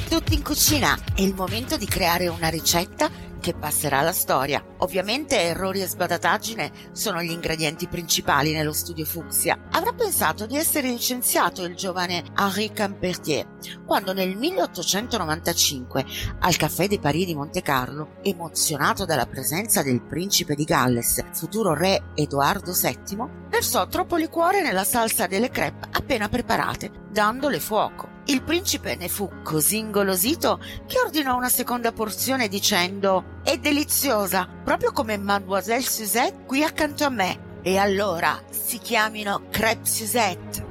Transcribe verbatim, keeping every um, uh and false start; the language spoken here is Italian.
Tutti in cucina, è il momento di creare una ricetta che passerà alla storia. Ovviamente errori e sbadataggine sono gli ingredienti principali nello studio Fuchsia. Avrà pensato di essere licenziato il giovane Henri Campertier quando nel milleottocentonovantacinque al Café de Paris di Montecarlo, emozionato dalla presenza del principe di Galles, futuro re Edoardo settimo, versò troppo liquore nella salsa delle crêpe appena preparate, dandole fuoco. Il principe ne fu così ingolosito che ordinò una seconda porzione dicendo: «È deliziosa, proprio come Mademoiselle Suzette qui accanto a me, e allora si chiamino crêpe Suzette».